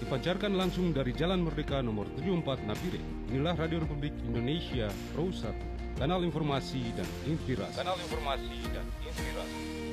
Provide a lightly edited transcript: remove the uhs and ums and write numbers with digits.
Dipancarkan langsung dari Jalan Merdeka nomor 74 Nabire. Inilah Radio Republik Indonesia Pro 1, kanal informasi dan inspirasi.